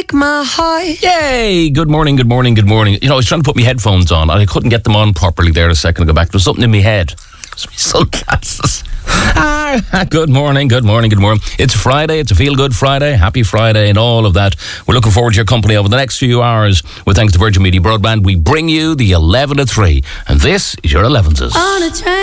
break my heart. Yay! Good morning, good morning, good morning. You know, I was trying to put my headphones on and I couldn't get them on properly there a second ago back. There was something in my head. It's my sunglasses. Good morning, good morning, good morning. It's Friday, it's a feel-good Friday, happy Friday and all of that. We're looking forward to your company over the next few hours. With thanks to Virgin Media Broadband, we bring you the 11 to 3. And this is your 11s. On a train.